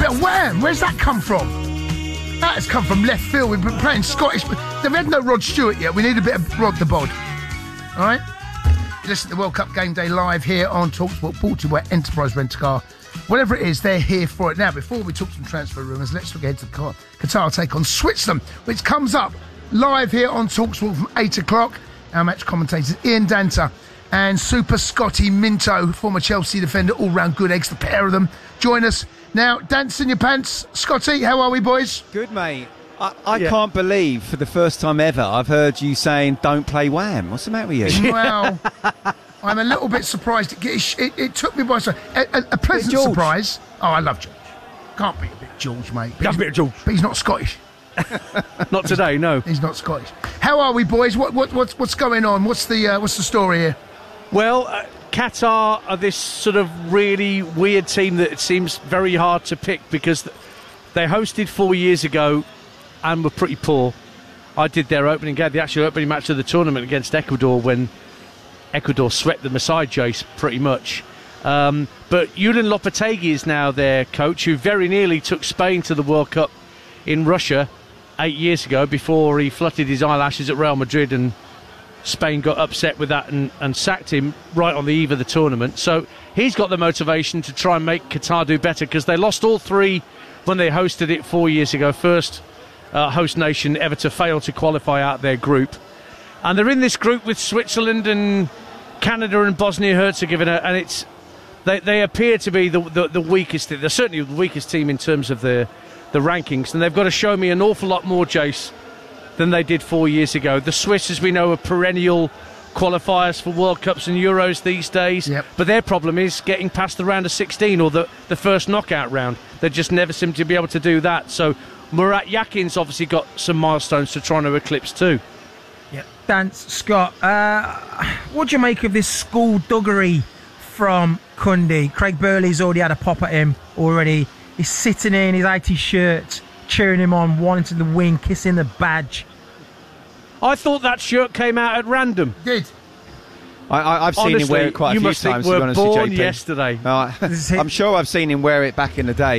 bit of Wham. Where's that come from? That has come from left field. We've been playing Scottish. They've had no Rod Stewart yet. We need a bit of Rod the Bod. All right? Listen to the World Cup Game Day live here on TalkSport, brought to you by Enterprise Rent-A-Car. Whatever it is, they're here for it. Now, before we talk some transfer rumours, let's look ahead to Qatar take on Switzerland, which comes up live here on TalkSport from 8 o'clock. Our match commentators, Ian Danter and Super Scotty Minto, former Chelsea defender, all-round good eggs, the pair of them, join us. Now, dance in your pants. Scotty, how are we, boys? Good, mate. I can't believe, for the first time ever, I've heard you saying, don't play Wham. What's the matter with you? Well, I'm a little bit surprised. It took me by a pleasant surprise. Oh, I love George. Can't be a bit George, mate. Love a bit of George. But he's not Scottish. Not today, no. He's not Scottish. How are we, boys? What's going on? What's the story here? Well, Qatar are this sort of really weird team that it seems very hard to pick because they hosted 4 years ago and were pretty poor. I did their opening game, the actual opening match of the tournament against Ecuador when Ecuador swept them aside, Jace, pretty much. But Julen Lopetegui is now their coach, who very nearly took Spain to the World Cup in Russia 8 years ago before he fluttered his eyelashes at Real Madrid and Spain got upset with that and sacked him right on the eve of the tournament. So he's got the motivation to try and make Qatar do better because they lost all three when they hosted it 4 years ago. First host nation ever to fail to qualify out their group. And they're in this group with Switzerland and Canada and Bosnia-Herzegovina, and they appear to be the weakest. They're certainly the weakest team in terms of the rankings, and they've got to show me an awful lot more, Jace, than they did 4 years ago. The Swiss, as we know, are perennial qualifiers for World Cups and Euros these days. Yep. But their problem is getting past the round of 16 or the first knockout round. They just never seem to be able to do that. So Murat Yakin's obviously got some milestones to try and eclipse too. Yeah, Dance, Scott, what do you make of this skullduggery from Cundy? Craig Burley's already had a pop at him already. He's sitting in his 80 shirt, cheering him on, wanting to win, kissing the badge. I thought that shirt came out at random. Did. I've seen him wear it quite a few times. You must think we're born JP. Yesterday. I'm sure I've seen him wear it back in the day.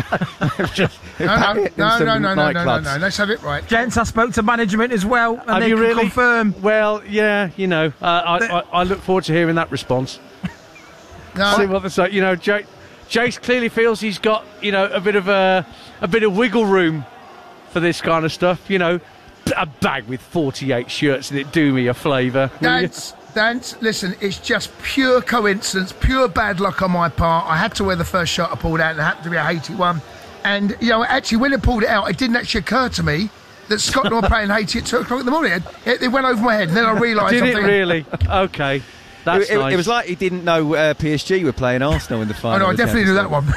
No. Let's have it right. Gents, I spoke to management as well, and Have they you can really? confirm. Well, yeah, you know, I look forward to hearing that response. No. See what they say. You know, Jace clearly feels he's got, you know, a bit of wiggle room for this kind of stuff. You know, a bag with 48 shirts in it, do me a favour. Dance, listen, it's just pure coincidence, pure bad luck on my part. I had to wear the first shirt I pulled out, and it happened to be a Haiti one. And, you know, actually, when I pulled it out, it didn't actually occur to me that Scotland were playing Haiti at 2 o'clock in the morning. It went over my head, and then I realised... Did it really? Okay. That's nice. It was like he didn't know PSG were playing Arsenal in the final. Oh, no, I definitely knew that one.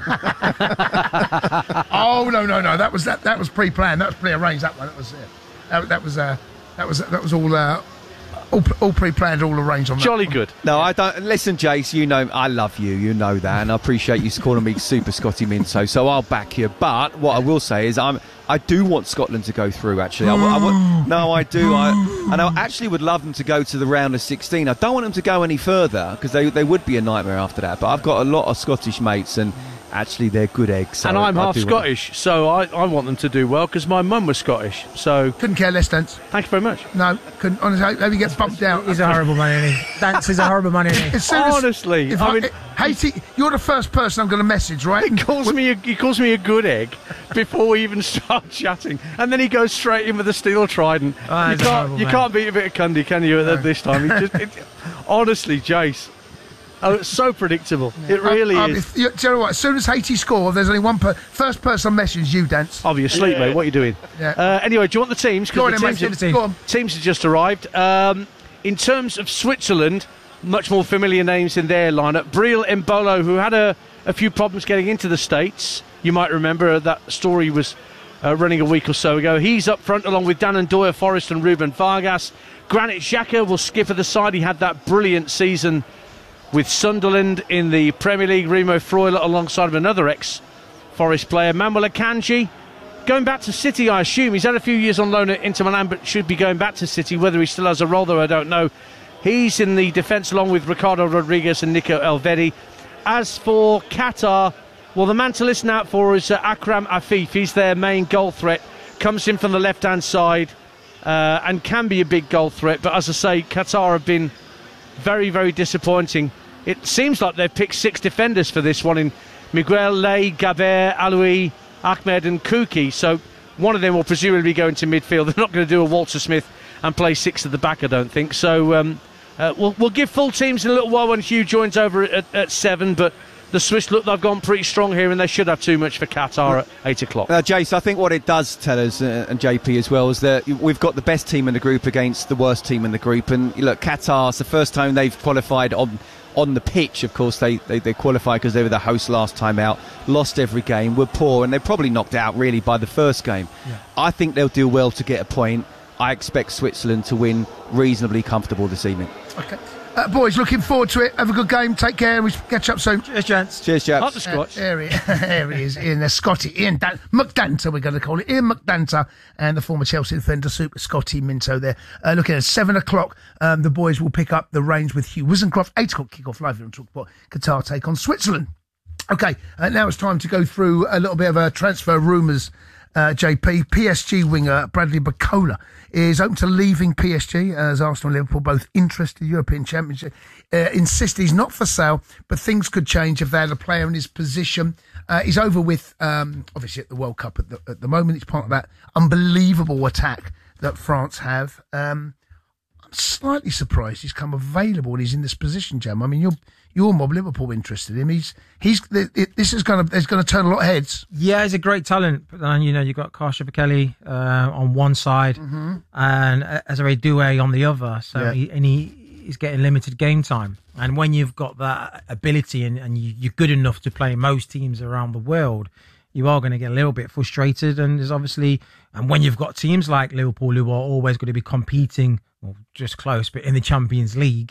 Oh, no. That was pre-planned. That was pre-arranged, that one. That was all pre-planned, all arranged on that. Jolly good. No, I don't. Listen, Jace, you know I love you. You know that, and I appreciate you calling me Super Scotty Minto. So I'll back you. But what I will say is, I do want Scotland to go through. Actually, I do. And I actually would love them to go to the round of 16. I don't want them to go any further because they would be a nightmare after that. But I've got a lot of Scottish mates and. Actually, they're good eggs. So and I'm half Scottish, so I want them to do well because my mum was Scottish. So couldn't care less, Dance. Thank you very much. No, couldn't. Honestly, maybe he gets bumped out. He's a horrible man, isn't he? Dance is a horrible man, isn't he? Honestly, Haiti, you're the first person I'm going to message, right? He calls me a good egg before we even start chatting, and then he goes straight in with the steel trident. You can't beat a bit of Cundy, can you? At this time, honestly, Jace. Oh, it's so predictable. It really is. Do you know what? As soon as Haiti score, there's only one first person message you, Dance. I'll be asleep, mate. What are you doing? Yeah. Anyway, do you want the teams? Go on, the teams have just arrived. In terms of Switzerland, much more familiar names in their lineup. Breel Embolo, who had a few problems getting into the States. You might remember that story was running a week or so ago. He's up front along with Dan Ndoye Forrest and Ruben Vargas. Granit Xhaka will skipper the side. He had that brilliant season with Sunderland in the Premier League. Remo Freuler alongside of another ex-Forest player. Manuel Akanji going back to City, I assume. He's had a few years on loan at Inter Milan, but should be going back to City. Whether he still has a role, though, I don't know. He's in the defence along with Ricardo Rodriguez and Nico Elvedi. As for Qatar, Well, the man to listen out for is Akram Afif. He's their main goal threat. Comes in from the left-hand side and can be a big goal threat. But as I say, Qatar have been very, very disappointing. It seems like they've picked 6 defenders for this one in Miguel, Lay, Gaber, Aloui, Ahmed and Kuki. So one of them will presumably go into midfield. They're not going to do a Walter Smith and play 6 at the back, I don't think. So we'll give full teams in a little while when Hugh joins over at 7. But the Swiss look, they've gone pretty strong here, and they should have too much for Qatar at 8 o'clock. Jace, I think what it does tell us, and JP as well, is that we've got the best team in the group against the worst team in the group. And look, Qatar, it's the first time they've qualified on the pitch. Of course, they qualified because they were the host last time out, lost every game, were poor, and they're probably knocked out really by the first game. Yeah. I think they'll do well to get a point. I expect Switzerland to win reasonably comfortable this evening. Okay. Boys, looking forward to it. Have a good game. Take care. We catch up soon. Cheers, gents. Cheers, chaps. Up the Scotch. There he is, Ian Scotty. Ian McDanta, we're going to call it. Ian McDanta and the former Chelsea defender, Super Scotty Minto there. Looking at 7 o'clock, the boys will pick up the reins with Hugh Wizencroft. 8 o'clock kick-off live here on TalkSport. Qatar take on Switzerland. Okay, now it's time to go through a little bit of transfer rumours. JP, PSG winger Bradley Barcola is open to leaving PSG as Arsenal and Liverpool both interested in the European Championship. Insist he's not for sale, but things could change if they had a player in his position. He's over with, obviously, at the World Cup at the moment. It's part of that unbelievable attack that France have. I'm slightly surprised he's come available and he's in this position, Jam. I mean, you're Mob Liverpool interested in him. This is going to turn a lot of heads. Yeah, he's a great talent. But then, you've got Karsha Kelly on one side and Azare Doué on the other. So he's getting limited game time. And when you've got that ability and you're good enough to play most teams around the world, you are going to get a little bit frustrated. And there's obviously, and when you've got teams like Liverpool who are always going to be competing, well, just close, but in the Champions League,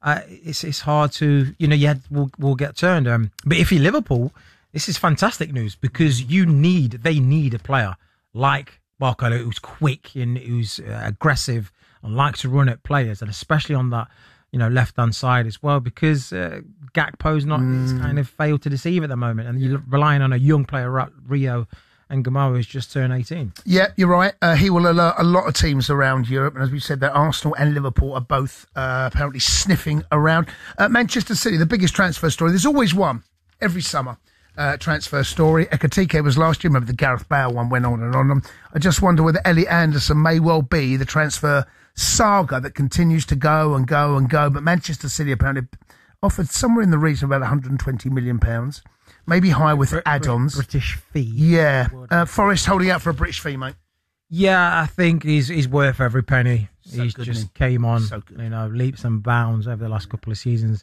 it's hard to, we'll get turned. But if you're Liverpool, this is fantastic news because they need a player like Barcola who's quick and who's aggressive and likes to run at players, and especially on that, left-hand side as well, because Gakpo's it's kind of failed to deceive at the moment, and you're relying on a young player, Rio, and Gamara has just turned 18. Yeah, you're right. He will alert a lot of teams around Europe, and as we said, that Arsenal and Liverpool are both apparently sniffing around. Manchester City, the biggest transfer story. There's always one every summer. Transfer story. Ekatike was last year. Remember the Gareth Bale one went on and on. I just wonder whether Elliot Anderson may well be the transfer saga that continues to go and go and go. But Manchester City apparently offered somewhere in the region of about £120 million. Maybe higher with add-ons. British fee. Yeah. Forrest holding out for a British fee, mate. Yeah, I think he's worth every penny. So he's good, just came on, leaps and bounds over the last couple of seasons.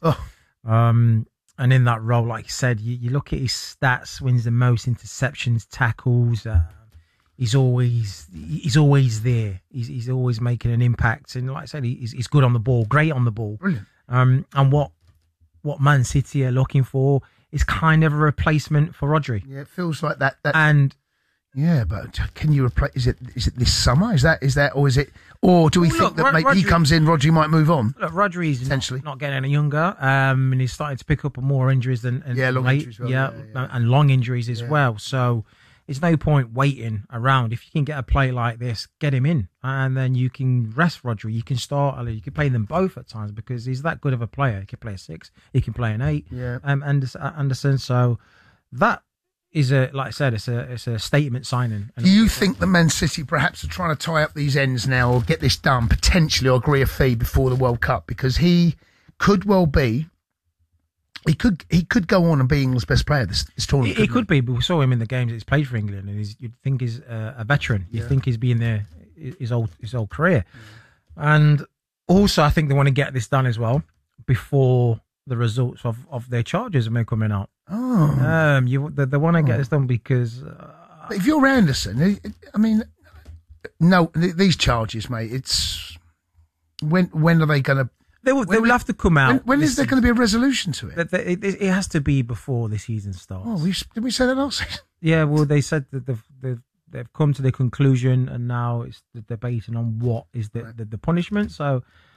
And in that role, like you said, you look at his stats, wins the most interceptions, tackles. He's always there. He's always making an impact. And like I said, he's good on the ball, great on the ball. Brilliant. And what Man City are looking for is kind of a replacement for Rodri. Yeah, it feels like that. And yeah, but can you replace? Is it this summer? Is that, or do we think that maybe he comes in, Rodri might move on? Look, Rodri's potentially not getting any younger, and he's starting to pick up more injuries than long injuries. And long injuries as well. So there's no point waiting around. If you can get a play like this, get him in, and then you can rest Rodri. You can start. You can play them both at times because he's that good of a player. He can play a 6. He can play an 8. Yeah. Anderson. So that is like I said, it's a statement signing. Do you think that Man City perhaps are trying to tie up these ends now, or get this done potentially, or agree a fee before the World Cup? Because he could well be. He could go on and be England's best player this tournament. He could be, but we saw him in the games that he's played for England, and you'd think he's a veteran. You think he's been there his whole career. And also, I think they want to get this done as well before the results of their charges are coming out. Oh, they want to get this done because. But if you're Anderson, I mean, no, these charges, mate. It's when are they going to? They will have to come out. When is there going to be a resolution to it? It has to be before the season starts. Oh, did we say that last season? Yeah, well, they said that they've come to the conclusion, and now it's the debating on what is the punishment. So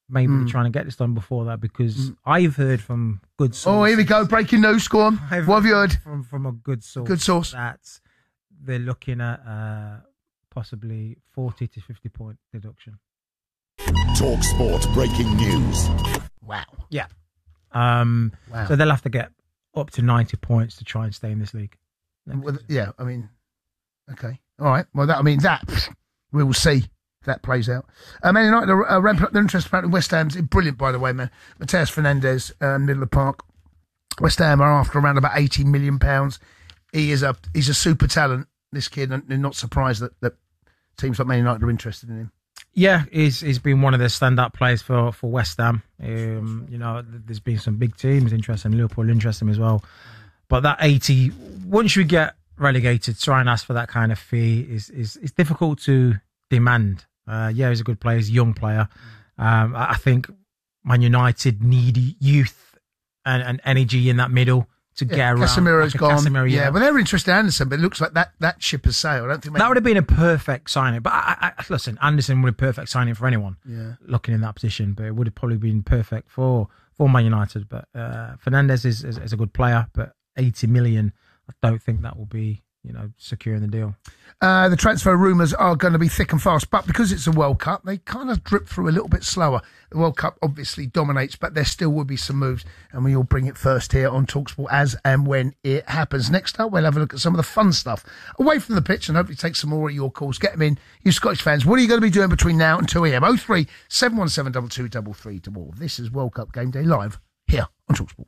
maybe they're trying to get this done before that, because I've heard from good sources. Oh, here we go. Breaking news. Go on. What have you heard? From a good source. Good source. That they're looking at possibly 40 to 50 point deduction. Talk Sport breaking news. Wow. Yeah. Wow. So they'll have to get up to 90 points to try and stay in this league. Well, yeah, I mean, okay. All right. Well, that we will see if that plays out. Man United are ramping up their interest apparently. West Ham's brilliant, by the way, man. Mateus Fernandes, middle of the park. West Ham are after around about £80 million. He's a super talent, this kid, and they're not surprised that teams like Man United are interested in him. Yeah, he's been one of the standout players for West Ham. There's been some big teams interested in Liverpool, interested in him as well. But that 80, once you get relegated, try and ask for that kind of fee is difficult to demand. He's a good player, he's a young player. I think Man United need youth and energy in that middle to get around. Casemiro's gone. Casemiro, yeah, well, they were interested in Anderson, but it looks like that ship has sailed. I don't think that would have been a perfect signing. But listen, Anderson would have been a perfect signing for anyone looking in that position, but it would have probably been perfect for Man United. But Fernandes is a good player, but 80 million, I don't think that will be securing the deal. The transfer rumours are going to be thick and fast, but because it's a World Cup, they kind of drip through a little bit slower. The World Cup obviously dominates, but there still will be some moves, and we all bring it first here on TalkSport as and when it happens. Next up, we'll have a look at some of the fun stuff away from the pitch and hopefully take some more of your calls. Get them in, you Scottish fans. What are you going to be doing between now and 2 a.m? 03 717 2233 to more. This is World Cup Game Day Live here on TalkSport.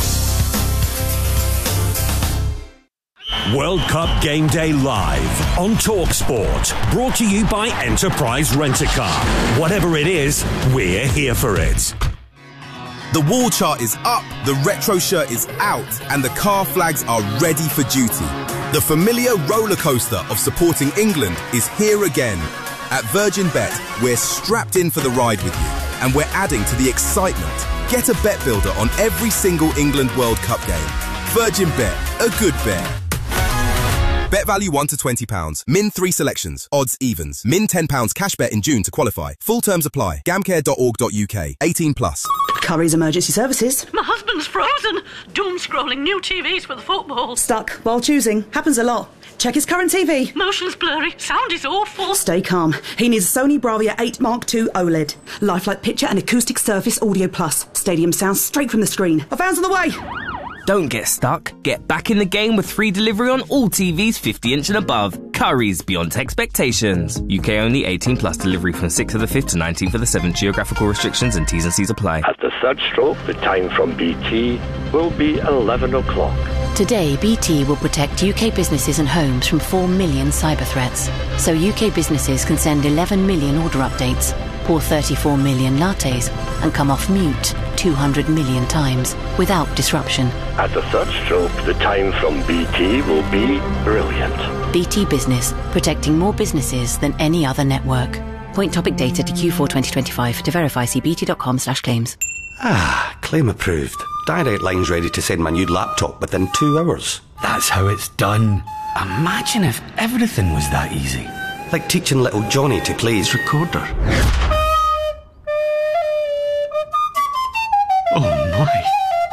World Cup Game Day Live on TalkSport. Brought to you by Enterprise Rent-A-Car. Whatever it is, we're here for it. The wall chart is up, the retro shirt is out, and the car flags are ready for duty. The familiar roller coaster of supporting England is here again. At Virgin Bet, we're strapped in for the ride with you, and we're adding to the excitement. Get a bet builder on every single England World Cup game. Virgin Bet, a good bet. Bet value £1 to £20. Min 3 selections. Odds evens. Min £10 cash bet in June to qualify. Full terms apply. Gamcare.org.uk. 18 plus. Curry's Emergency Services. My husband's frozen. Doom scrolling new TVs for the football. Stuck while choosing. Happens a lot. Check his current TV. Motion's blurry. Sound is awful. Stay calm. He needs a Sony Bravia 8 Mark II OLED. Lifelike picture and acoustic surface audio plus. Stadium sound straight from the screen. A van's on the way. Don't get stuck. Get back in the game with free delivery on all TVs 50-inch and above. Curry's beyond expectations. UK only, 18 plus. Delivery from 6th of the 5th to 19th of the 7th. Geographical restrictions and T's and C's apply. At the third stroke, the time from BT will be 11 o'clock. Today, BT will protect UK businesses and homes from 4 million cyber threats. So UK businesses can send 11 million order updates, pour 34 million lattes, and come off mute 200 million times without disruption. At the third stroke, the time from BT will be brilliant. BT Business, protecting more businesses than any other network. Point topic data to Q4 2025. To verify, see bt.com/claims. Ah, claim approved. Direct Line's ready to send my new laptop within 2 hours. That's how it's done. Imagine if everything was that easy. Like teaching little Johnny to play his recorder. Oh my.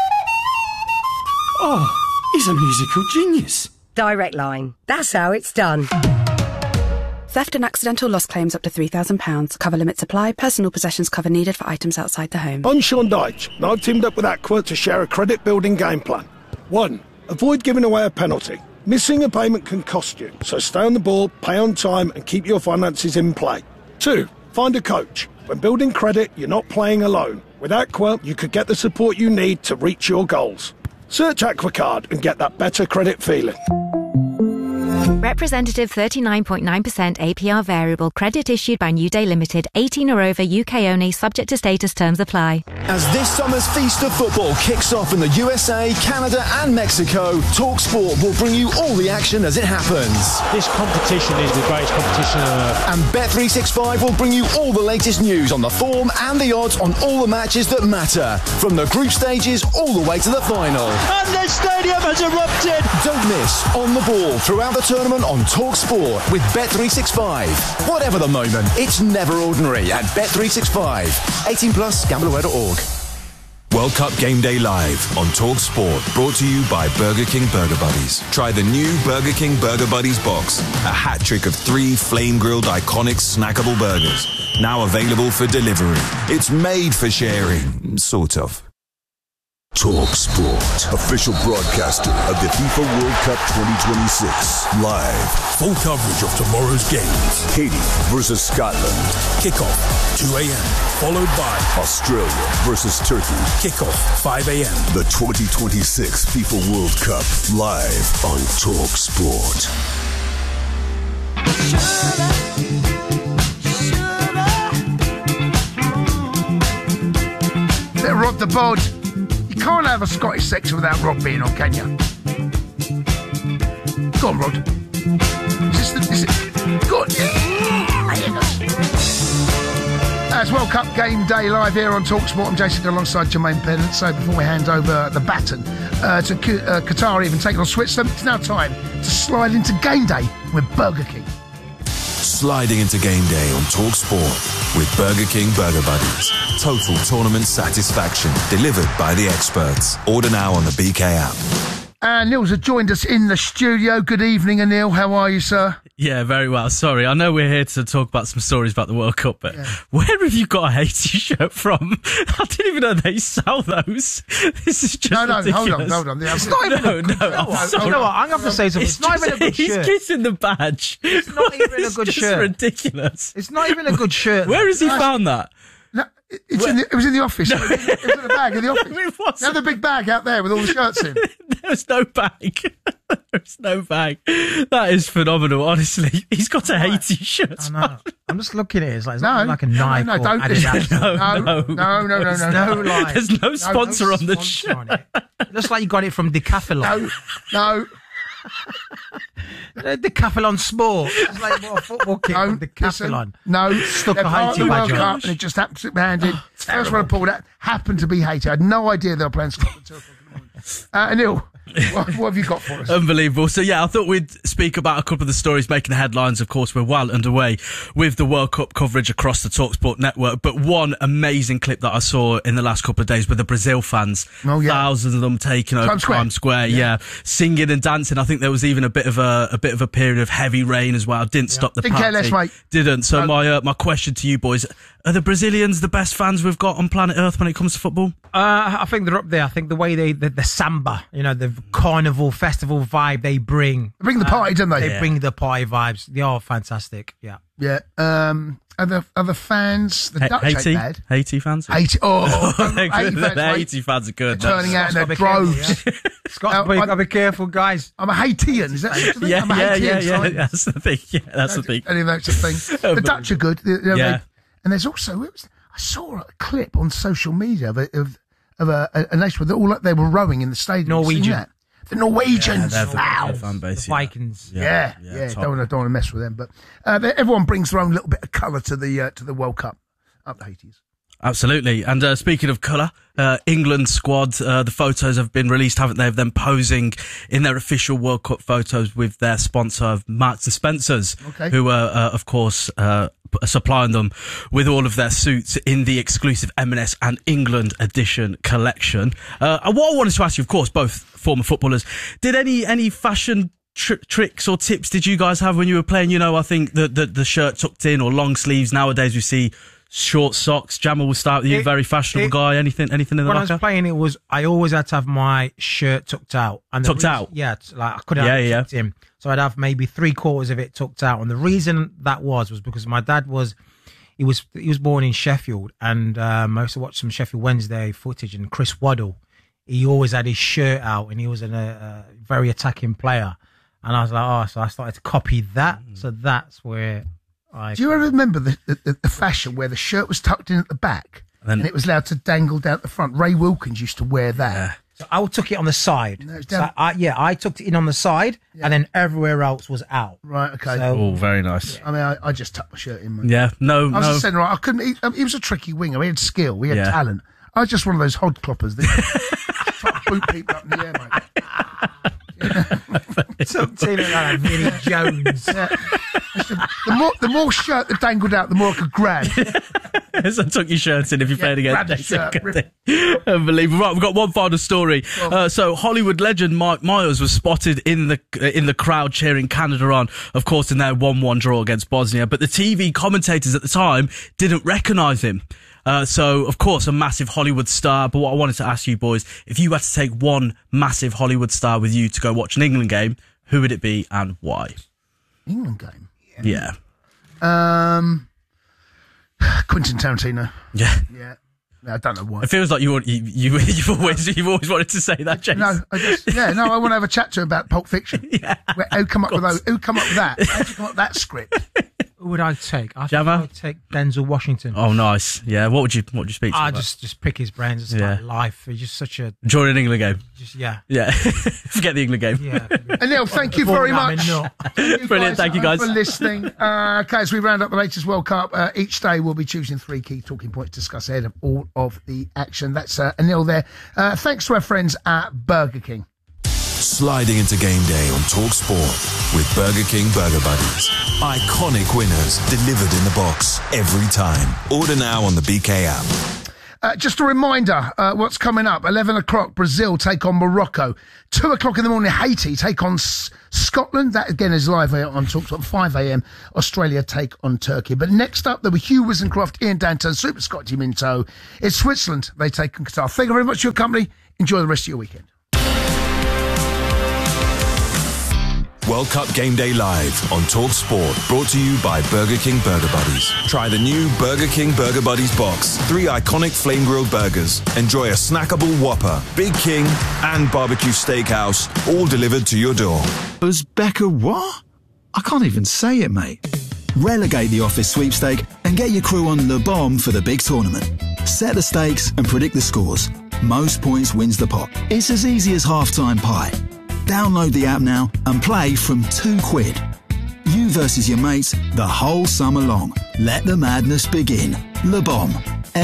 Oh, he's a musical genius. Direct Line. That's how it's done. Theft and accidental loss claims up to £3,000. Cover limits apply. Personal possessions cover needed for items outside the home. I'm Sean Dyche, and I've teamed up with Aqua to share a credit-building game plan. 1. Avoid giving away a penalty. Missing a payment can cost you, so stay on the ball, pay on time, and keep your finances in play. 2. Find a coach. When building credit, you're not playing alone. With Aqua, you could get the support you need to reach your goals. Search AquaCard and get that better credit feeling. Representative 39.9% APR variable credit issued by New Day Limited, 18 or over, UK only, subject to status, terms apply. As this summer's feast of football kicks off in the USA, Canada and Mexico, TalkSport will bring you all the action as it happens. This competition is the greatest competition on earth. And Bet365 will bring you all the latest news on the form and the odds on all the matches that matter, from the group stages all the way to the final. And the stadium has erupted! Don't miss On the Ball throughout the tournament on Talk Sport with Bet365. Whatever the moment, it's never ordinary at Bet365. 18 plus, gambleaware.org. World Cup Game Day Live on Talk Sport, brought to you by Burger King Burger Buddies. Try the new Burger King Burger Buddies box, a hat trick of 3 flame-grilled iconic snackable burgers, now available for delivery. It's made for sharing, sort of. Talk Sport, official broadcaster of the FIFA World Cup 2026. Live. Full coverage of tomorrow's games. Haiti versus Scotland. Kickoff, 2 a.m., followed by Australia versus Turkey. Kickoff, 5 a.m. The 2026 FIFA World Cup, live on Talk Sport. Let Rod the Bod. You can't have a Scottish section without Rod being on, can you? Go on, Rod. Is it? Go on. It's World Cup Game Day live here on TalkSport. I'm Jason alongside Jermaine Pennant. So before we hand over the baton to Qatar, even taking on Switzerland, it's now time to slide into Game Day with Burger King. Sliding into Game Day on Talk Sport with Burger King Burger Buddies. Total tournament satisfaction delivered by the experts. Order now on the BK app. Neil's has joined us in the studio. Good evening, Anil. How are you, sir? Yeah, very well. Sorry, I know we're here to talk about some stories about the World Cup, but where have you got a Haiti shirt from? I didn't even know they sell those. This is just ridiculous. Hold on. It's not even You know what? I'm going to have to say something. It's not even a good shirt. He's kissing the badge. It's not even a good shirt. It's ridiculous. It's not even a good shirt. Where has he found that? No, it was in the office. No. It was in the bag in the office. It wasn't. They have the big bag out there with all the shirts in. There's no bag. There's no bag. That is phenomenal, honestly. He's got a Haiti shirt. I know. I'm just looking at it. It's like a Nike or don't. Adidas. No. Like, there's no sponsor on the shirt. It looks like you got it from Decathlon. No. Decathlon Sport. It's like what a football kit from Decathlon. Stuck a Haiti badge on. And it just happened to be handed. First one I pulled out happened to be Haiti. I had no idea they were playing Scotland until 2 o'clock in the morning. Anil, what have you got for us? Unbelievable. So, I thought we'd speak about a couple of the stories making the headlines. Of course, we're well underway with the World Cup coverage across the TalkSport network. But one amazing clip that I saw in the last couple of days with the Brazil fans. Thousands of them taking over Times Square. Singing and dancing. I think there was even a bit of a period of heavy rain as well. Didn't stop the party. Didn't care less, mate. Didn't. So my question to you boys, are the Brazilians the best fans we've got on planet Earth when it comes to football? I think they're up there. I think the way the samba, the carnival festival vibe they bring. They bring the party, don't they? They bring the party vibes. They are fantastic. Yeah. Yeah. Other fans, the Dutch ain't bad. Haiti fans? Haiti. Oh, Haiti fans are good. They're turning out in their droves. Scott, gotta be careful, guys. I'm a Haitian. Is that the thing? Yeah. I'm a Haitian, That's the thing. Yeah, that's the thing. Anyway, that's the thing. The Dutch are good. And there's also, I saw a clip on social media of a nation where they were rowing in the stadium. Norwegian. The Norwegians. They're the fan base. The Vikings. Yeah. Don't want to mess with them. But everyone brings their own little bit of colour to the World Cup. Up the Haities. Absolutely. And speaking of colour, England squad, the photos have been released, haven't they, of them posing in their official World Cup photos with their sponsor, Marks and Spencer's, who are, of course, supplying them with all of their suits in the exclusive M&S and England edition collection. What I wanted to ask you, of course, both former footballers, did any fashion tricks or tips did you guys have when you were playing? I think the shirt tucked in or long sleeves. Nowadays we see short socks. Jamal will start with you, very fashionable guy. Anything in the When locker? I was playing, I always had to have my shirt tucked out. And out? Yeah, I couldn't have it tucked in. So I'd have maybe 3/4 of it tucked out. And the reason that was because my dad was born in Sheffield, and I used to watch some Sheffield Wednesday footage, and Chris Waddle, he always had his shirt out, and he was a very attacking player. And I was like, so I started to copy that. So that's where Do you ever remember the fashion where the shirt was tucked in at the back and it was allowed to dangle down at the front? Ray Wilkins used to wear that. Yeah. So I took it on the side. I tucked it in on the side, and then everywhere else was out. Right, okay. So, very nice. I mean, I just tucked my shirt in. Yeah, I was just saying, right, I couldn't. He was a tricky winger. He had skill. We had talent. I was just one of those hod cloppers that try to boot people up in the air, mate. Tucked in like Vinnie Jones. The more shirt that dangled out, the more I could grab. So tuck your shirts in if you're playing against grab the shirt, Unbelievable. Right, we've got one final story. So Hollywood legend Mike Myers was spotted in the crowd cheering Canada on, of course, in their 1-1 draw against Bosnia. But the TV commentators at the time didn't recognise him. So, of course, a massive Hollywood star. But what I wanted to ask you boys, if you had to take one massive Hollywood star with you to go watch an England game, who would it be and why? England game? Yeah. Quentin Tarantino. Yeah. Yeah. I don't know why. It feels like you've always wanted to say that, James. No, I want to have a chat to him about Pulp Fiction. Who come up with that? How did you come up with that script? Who would I take? I think Java? I'd take Denzel Washington. Oh, nice. Yeah. What would you speak to? I just pick his brains. It's like life. He's just such a... During an England game. Yeah. Forget the England game. Yeah. Anil, thank you very much. Brilliant. Thank you guys for listening. Okay, as we round up the latest World Cup, each day we'll be choosing 3 key talking points to discuss ahead of all of the action. That's Anil there. Thanks to our friends at Burger King. Sliding into game day on TalkSport with Burger King Burger Buddies. Iconic winners delivered in the box every time. Order now on the BK app. Just a reminder, what's coming up. 11 o'clock, Brazil take on Morocco. 2 o'clock in the morning, Haiti take on Scotland. That, again, is live here on TalkSport. 5 a.m, Australia take on Turkey. But next up, there'll be Hugh Wisencroft, Ian Danton, Super Scotty Minto. It's Switzerland. They take on Qatar. Thank you very much for your company. Enjoy the rest of your weekend. World Cup Game Day Live on TalkSport, brought to you by Burger King Burger Buddies. Try the new Burger King Burger Buddies box. 3 iconic flame grilled burgers. Enjoy a snackable Whopper, Big King and barbecue steakhouse, all delivered to your door. Uzbeka what? I can't even say it, mate. Relegate the office sweepstake and get your crew on Le Bomb for the big tournament. Set the stakes and predict the scores. Most points wins the pot. It's as easy as half-time pie. Download the app now and play from £2. You versus your mates the whole summer long. Let the madness begin. Le Bomb.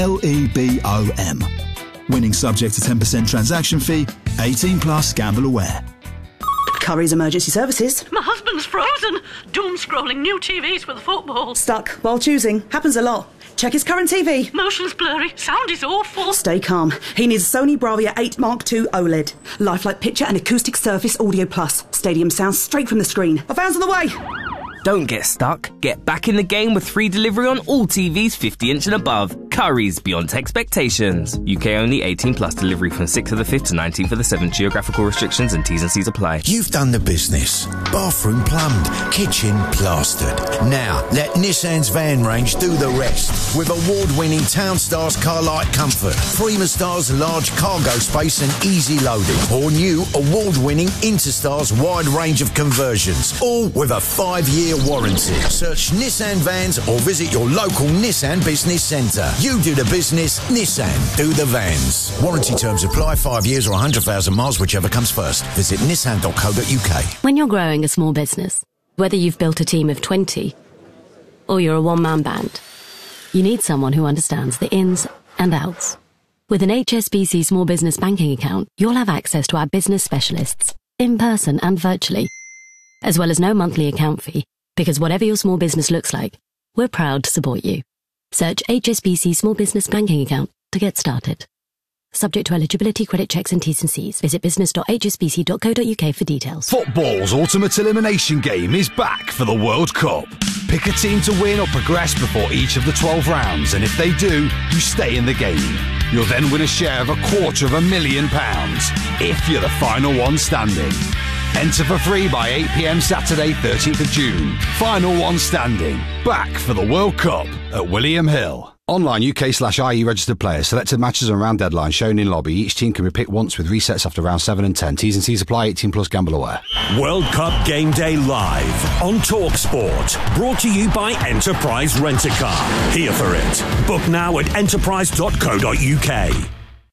L-E-B-O-M. Winning subject to 10% transaction fee. 18 plus. Gamble aware. Curry's Emergency Services. My husband's frozen. Doom scrolling new TVs for the football. Stuck while choosing. Happens a lot. Check his current TV. Motion's blurry. Sound is awful. Stay calm. He needs a Sony Bravia 8 Mark II OLED. Lifelike picture and acoustic surface audio plus. Stadium sound straight from the screen. A van's on the way. Don't get stuck. Get back in the game with free delivery on all TVs 50-inch and above. Curry's beyond expectations. UK only, 18 plus. Delivery from 6th of the 5th to 19th of the 7th. Geographical restrictions and T's and C's apply. You've done the business. Bathroom plumbed, kitchen plastered. Now let Nissan's van range do the rest. With award-winning Townstars car light comfort, Prima Star's large cargo space and easy loading, or new award-winning Interstars wide range of conversions, all with a 5-year warranty. Search Nissan vans or visit your local Nissan business centre. You do the business, Nissan do the vans. Warranty terms apply. 5 years or 100,000 miles, whichever comes first. Visit nissan.co.uk. When you're growing a small business, whether you've built a team of 20 or you're a one-man band, you need someone who understands the ins and outs. With an HSBC Small Business Banking account, you'll have access to our business specialists, in person and virtually, as well as no monthly account fee, because whatever your small business looks like, we're proud to support you. Search HSBC Small Business Banking Account to get started. Subject to eligibility, credit checks and T's and C's. Visit business.hsbc.co.uk for details. Football's ultimate elimination game is back for the World Cup. Pick a team to win or progress before each of the 12 rounds, and if they do, you stay in the game. You'll then win a share of £250,000 if you're the final one standing. Enter for free by 8 p.m. Saturday, 13th of June. Final one standing. Back for the World Cup at William Hill. Online UK/IE registered players. Selected matches and round deadline shown in lobby. Each team can be picked once with resets after round 7 and 10. T's and C's apply. 18 plus. Gamble aware. World Cup Game Day Live on TalkSport. Brought to you by Enterprise Rent-A-Car. Here for it. Book now at enterprise.co.uk.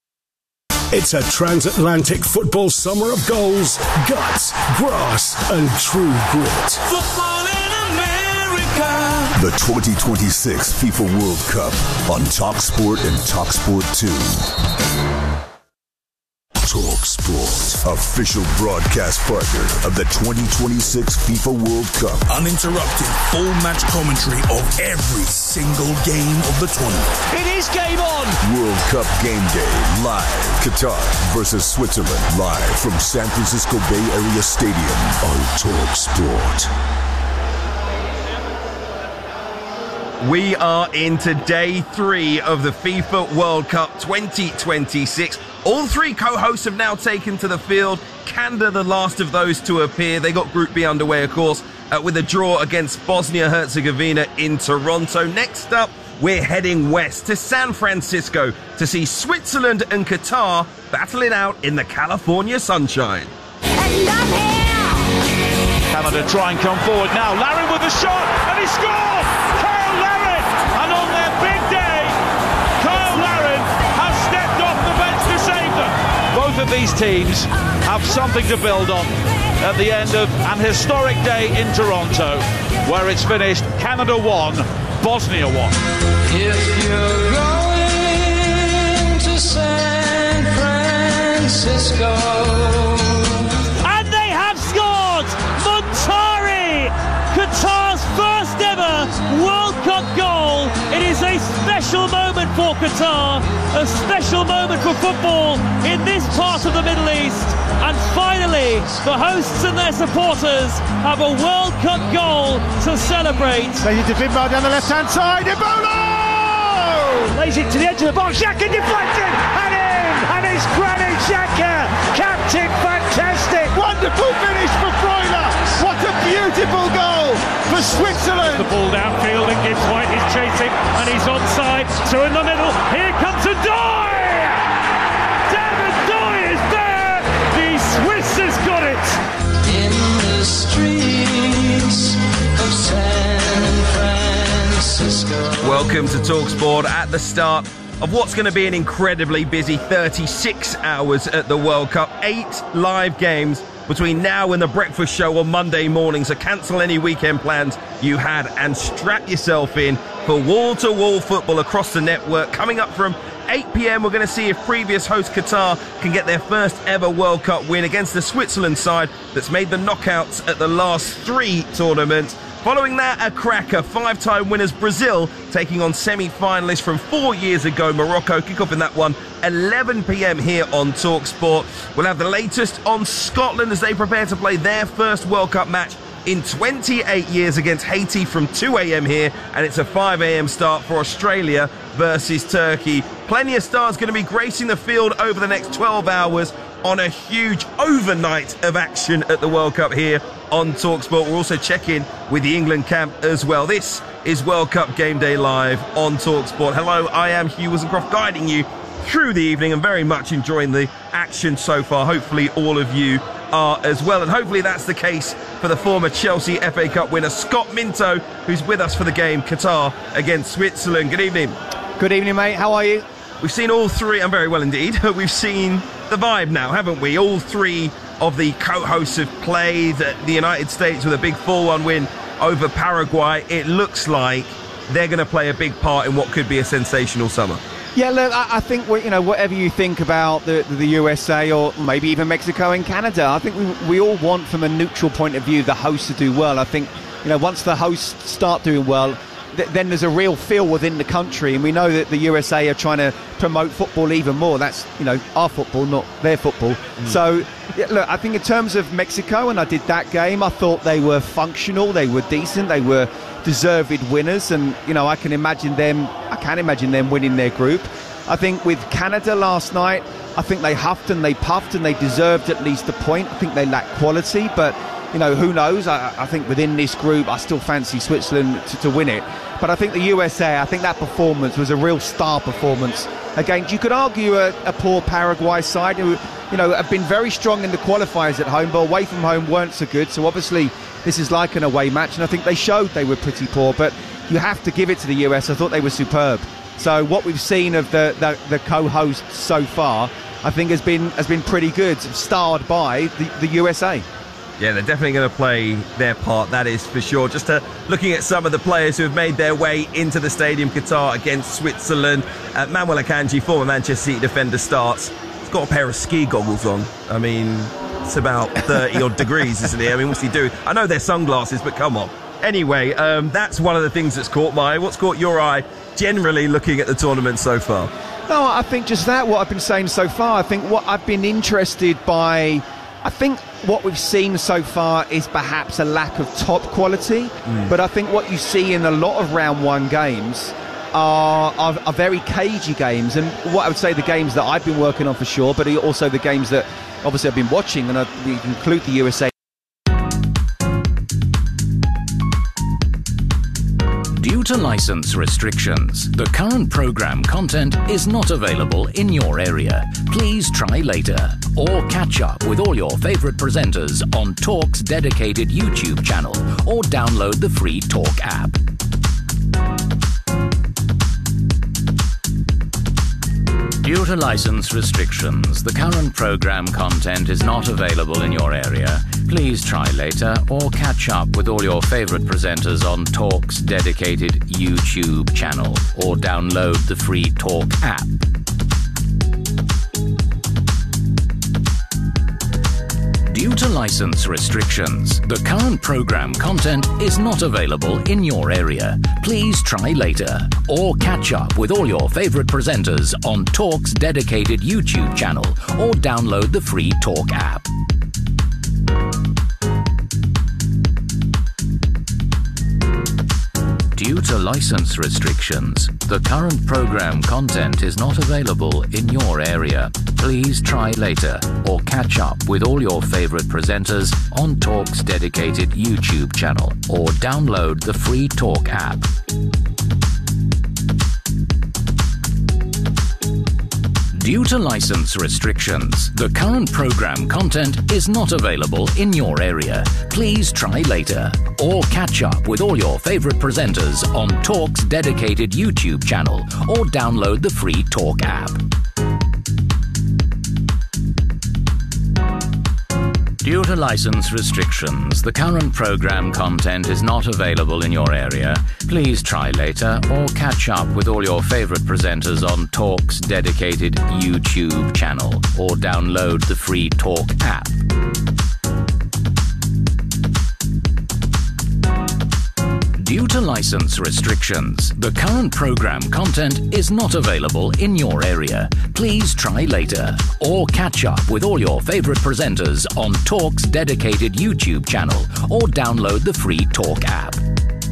It's a transatlantic football summer of goals, guts, grass, and true grit. Football in America. The 2026 FIFA World Cup on TalkSport and TalkSport 2. Talk Sport. Official broadcast partner of the 2026 FIFA World Cup. Uninterrupted full match commentary of every single game of the tournament. It is game on! World Cup Game Day live. Qatar versus Switzerland live from San Francisco Bay Area Stadium on Talk Sport. We are into day 3 of the FIFA World Cup 2026. All 3 co-hosts have now taken to the field. Canada, the last of those to appear. They got Group B underway, of course, with a draw against Bosnia-Herzegovina in Toronto. Next up, we're heading west to San Francisco to see Switzerland and Qatar battle it out in the California sunshine. Canada try and come forward now. Larin with the shot, and he scores! Kyle Larin! And on their big day, Kyle Larin has stepped off the bench to save them. Both of these teams have something to build on at the end of an historic day in Toronto, where it's finished Canada 1, Bosnia 1. If you're going to San Francisco. And they have scored! Montari! Qatar's first ever World Cup goal. It is a special moment for Qatar, a special moment for football in this part of the Middle East. And finally, the hosts and their supporters have a World Cup goal to celebrate. Lays it to Finbar down the left-hand side. Ebola! Lays it to the edge of the box. Xhaka deflected and in! And it's Granit Xhaka, captain, fantastic. Wonderful finish for Freuler. What a beautiful goal for Switzerland. The ball downfield and Gibbs White is chasing and he's onside. So in the middle, here comes Adoy! David Doy is there! The Swiss has got it! In the streets of San Francisco. Welcome to TalkSport at the start of what's going to be an incredibly busy 36 hours at the World Cup. 8 live games between now and the breakfast show on Monday morning, so cancel any weekend plans you had and strap yourself in for wall-to-wall football across the network. Coming up from 8 p.m, we're going to see if previous host Qatar can get their first ever World Cup win against the Switzerland side that's made the knockouts at the last 3 tournaments. Following that, a cracker, 5-time winners Brazil taking on semi-finalists from 4 years ago, Morocco. Kick off in that one, 11 p.m. here on TalkSport. We'll have the latest on Scotland as they prepare to play their first World Cup match in 28 years against Haiti from 2 a.m. here, and it's a 5 a.m. start for Australia versus Turkey. Plenty of stars going to be gracing the field over the next 12 hours on a huge overnight of action at the World Cup here on TalkSport. We'll also check in with the England camp as well. This is World Cup Game Day Live on TalkSport. Hello, I am Hugh Wissencroft, guiding you through the evening and very much enjoying the action so far. Hopefully all of you are as well, and hopefully that's the case for the former Chelsea FA Cup winner Scott Minto, who's with us for the game Qatar against Switzerland. Good evening. Good evening, mate. How are you? We've seen all 3, I'm very well indeed. We've seen the vibe now, haven't we? All 3 of the co-hosts have played. The United States with a big 4-1 win over Paraguay. It looks like they're going to play a big part in what could be a sensational summer. Yeah, look, I think whatever you think about the USA or maybe even Mexico and Canada, I think we all want, from a neutral point of view, the hosts to do well. I think once the hosts start doing well, then there's a real feel within the country, and we know that the USA are trying to promote football even more. That's our football, not their football. So look, I think in terms of Mexico, and I did that game, I thought they were functional, they were decent, they were deserved winners, and I can imagine them winning their group. I think with Canada last night, I think they huffed and they puffed and they deserved at least a point. I think they lack quality, but who knows? I think within this group, I still fancy Switzerland to win it. But I think the USA, I think that performance was a real star performance against, you could argue, a poor Paraguay side who, have been very strong in the qualifiers at home, but away from home weren't so good. So obviously this is like an away match, and I think they showed they were pretty poor. But you have to give it to the US. I thought they were superb. So what we've seen of the co-hosts so far, I think has been pretty good, starred by the USA. Yeah, they're definitely going to play their part, that is for sure. Just looking at some of the players who have made their way into the stadium, Qatar against Switzerland. Manuel Akanji, former Manchester City defender, starts. He's got a pair of ski goggles on. I mean, it's about 30 odd degrees, isn't it? I mean, what's he doing? I know they're sunglasses, but come on. Anyway, that's one of the things that's caught my eye. What's caught your eye generally looking at the tournament so far? No, I think just that, what I've been saying so far. I think what I've been interested by, I think what we've seen so far is perhaps a lack of top quality. But I think what you see in a lot of round one games are very cagey games. And what I would say, the games that I've been working on for sure, but also the games that obviously I've been watching, and we include the USA. Due to license restrictions, the current program content is not available in your area. Please try later or catch up with all your favorite presenters on Talk's dedicated YouTube channel or download the free Talk app. Due to license restrictions, the current program content is not available in your area. Please try later or catch up with all your favorite presenters on Talk's dedicated YouTube channel or download the free Talk app. Due to license restrictions, the current program content is not available in your area. Please try later or catch up with all your favorite presenters on Talk's dedicated YouTube channel or download the free Talk app. Due to license restrictions, the current program content is not available in your area. Please try later or catch up with all your favorite presenters on Talk's dedicated YouTube channel or download the free Talk app. Due to license restrictions, the current program content is not available in your area. Please try later or catch up with all your favorite presenters on Talk's dedicated YouTube channel or download the free Talk app. Due to license restrictions, the current program content is not available in your area. Please try later or catch up with all your favorite presenters on Talk's dedicated YouTube channel or download the free Talk app. Due to license restrictions, the current program content is not available in your area. Please try later or catch up with all your favorite presenters on Talk's dedicated YouTube channel or download the free Talk app.